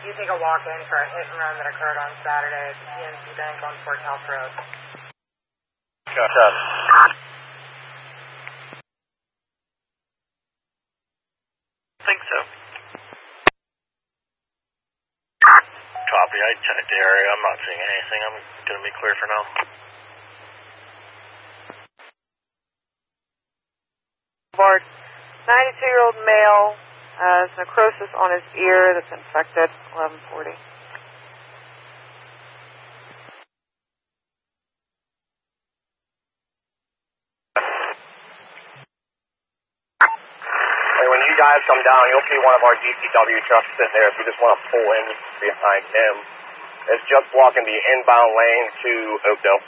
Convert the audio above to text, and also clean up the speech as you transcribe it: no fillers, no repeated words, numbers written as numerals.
You take a walk-in for a hit and run that occurred on Saturday at the PNC Bank on Fort Health Road. Gotcha. I think so. Copy, I checked the area. I'm not seeing anything. I'm going to be clear for now. Board, 92-year-old male has necrosis on his ear that's infected, 1140. Hey, when you guys come down, you'll see one of our DPW trucks sitting there if you just want to pull in behind him. It's just blocking the inbound lane to Oakdale.